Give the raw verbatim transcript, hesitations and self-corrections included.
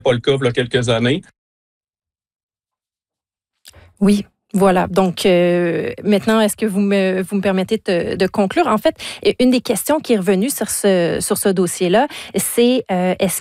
pas le cas il y a quelques années. Oui. Voilà. Donc, euh, maintenant, est-ce que vous me, vous me permettez de, de conclure? En fait, une des questions qui est revenue sur ce, sur ce dossier-là, c'est euh, est-ce